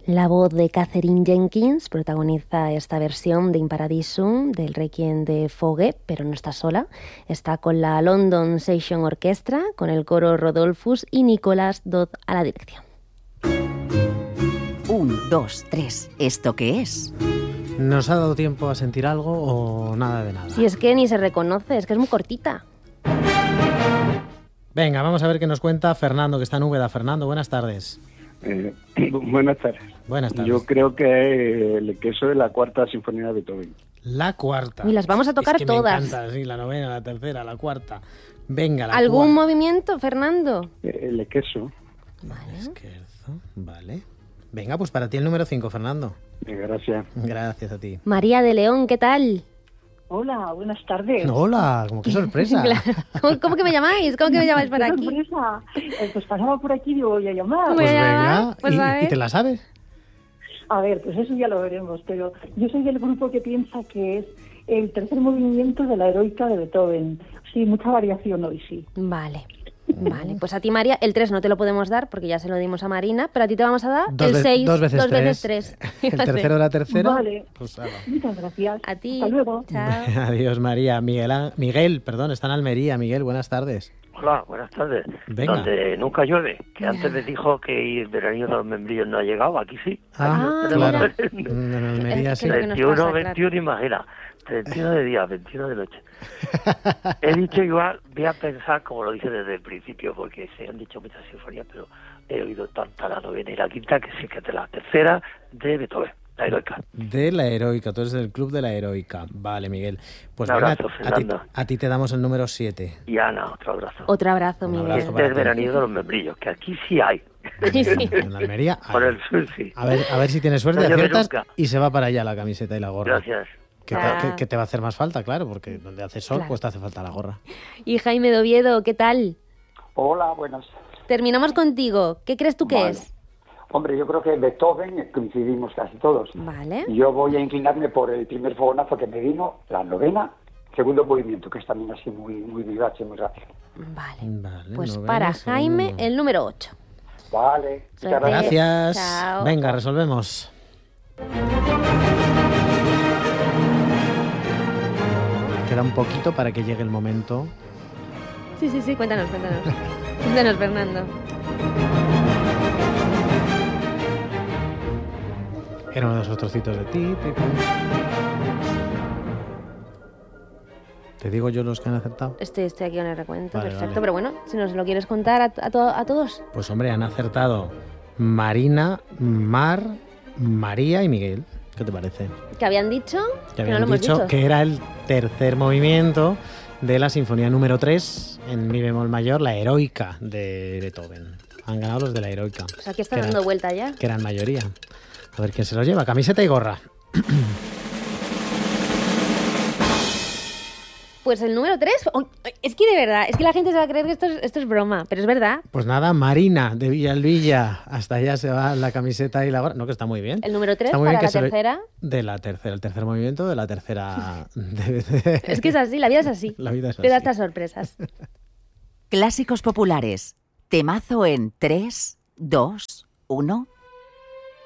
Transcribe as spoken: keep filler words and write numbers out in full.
La voz de Katherine Jenkins protagoniza esta versión de In Paradisum del Requiem de Fogge, pero no está sola. Está con la London Session Orchestra, con el coro Rodolphus y Nicolas Dodd a la dirección. Un, dos, tres. ¿Esto qué es? ¿Nos ha dado tiempo a sentir algo o nada de nada? Si es que ni se reconoce, es que es muy cortita. Venga, vamos a ver qué nos cuenta Fernando, que está en Úbeda. Fernando, buenas tardes. Eh, buenas tardes. Buenas tardes. Yo creo que el queso de la cuarta sinfonía de Beethoven. La cuarta. Y las vamos a tocar es que todas. Me encanta, sí, la novena, la tercera, la cuarta. Venga, la ¿Algún cuarta. movimiento, Fernando? Eh, el queso. Vale. Scherzo, vale. Venga, pues para ti el número cinco, Fernando. Eh, gracias. Gracias a ti. María de León, ¿qué tal? Hola, buenas tardes. Hola, como qué sorpresa. Claro. ¿Cómo, cómo que me llamáis? ¿Cómo que me llamáis para ¡Qué aquí? sorpresa! Eh, pues pasaba por aquí y digo, voy a llamar. Voy Pues a venga, llamar, pues a ¿y, ver. ¿y te la sabes? A ver, pues eso ya lo veremos, pero yo soy del grupo que piensa que es el tercer movimiento de la Heroica de Beethoven. Sí, mucha variación hoy, sí. Vale. Vale, pues a ti, María, el tres no te lo podemos dar porque ya se lo dimos a Marina, pero a ti te vamos a dar Dos el ve- seis, dos veces tres. tres. El tercero de la tercera. Vale. Pues ala. Muchas gracias. A ti. Hasta luego. Chao. Adiós, María. Miguel, Á- Miguel, perdón, está en Almería. Miguel, buenas tardes. Hola, buenas tardes. Venga. Donde nunca llueve, que antes me dijo que el veranillo de los membrillos no ha llegado, aquí sí. Ah, Ah, claro. mira. En Almería Es sí. que creo que nos veintiuno, pasa, claro. veintiuno, imagina. veintiuno de día, veintiuno de noche. He dicho igual, voy a pensar, como lo dije desde el principio, porque se han dicho muchas sinfonías, pero he oído tanta la novena y la quinta que sí que es de la tercera de Beethoven, la Heroica. De la Heroica, tú eres del club de la Heroica. Vale, Miguel. Pues Un venga, abrazo, a, ti, Fernando. a ti te damos el número siete. Y Ana, otro abrazo. Otro abrazo, Un Miguel. abrazo Este para es el ti. veranillo de los membrillos, que aquí sí hay. Sí, sí. En Almería. Por ahí. el sur sí. A ver, a ver si tienes suerte, No llueve aciertas nunca. y se va para allá la camiseta y la gorra. Gracias. Que te, Ah. que- que te va a hacer más falta, claro, porque donde hace sol, Claro. pues te hace falta la gorra. Y Jaime de Oviedo, ¿qué tal? Hola, buenas. Terminamos contigo. ¿Qué crees tú que Vale. es? Hombre, yo creo que Beethoven coincidimos casi todos. Vale. Yo voy a inclinarme por el primer fogonazo que me vino, la novena, segundo movimiento, que es también así muy muy vivace, muy rápido. Vale. Vale, Pues novena, para segundo. Jaime, el número ocho. Vale, muchas Suerte. gracias. Gracias. Chao. Venga, resolvemos. Queda un poquito para que llegue el momento. Sí, sí, sí, cuéntanos, cuéntanos. Cuéntanos, Fernando. Era uno de esos trocitos de ti. ti, ti. ¿Te digo yo los que han acertado? Estoy, estoy aquí con el recuento, Vale, perfecto. vale. Pero bueno, si nos lo quieres contar a, a, to- a todos. Pues hombre, han acertado Marina, Mar, María y Miguel. ¿Qué te parece? ¿Qué habían dicho? Que Que no habían lo hemos dicho dicho. que era el tercer movimiento de la sinfonía número tres en mi bemol mayor, la Heroica de Beethoven. Han ganado los de la Heroica. Pues aquí está que dando eran- vuelta ya. Que eran mayoría. A ver quién se los lleva. Camiseta y gorra. Pues el número tres. Es que de verdad, es que la gente se va a creer que esto es, esto es broma, pero es verdad. Pues nada, Marina de Villalvilla. Hasta allá se va la camiseta y la gorra. No, que está muy bien. El número tres Está muy para bien que la se lo- tercera. De la tercera, el tercer movimiento de la tercera. de- de- Es que es así, la vida es así. La vida es Te da así. estas sorpresas. Clásicos populares. Temazo en tres, dos, uno.